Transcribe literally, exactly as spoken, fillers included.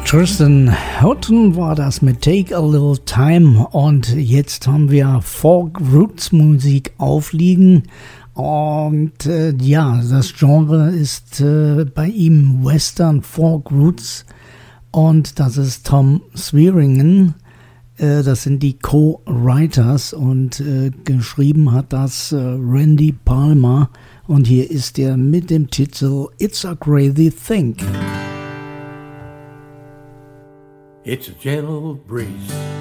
Tristan Houghton war das mit Take a Little Time und jetzt haben wir Folk Roots Musik aufliegen und äh, ja, das Genre ist äh, bei ihm Western Folk Roots und das ist Tom Swearingen, äh, das sind die Co-Writers und äh, geschrieben hat das äh, Randy Palmer und hier ist er mit dem Titel It's a Crazy Thing. It's a gentle breeze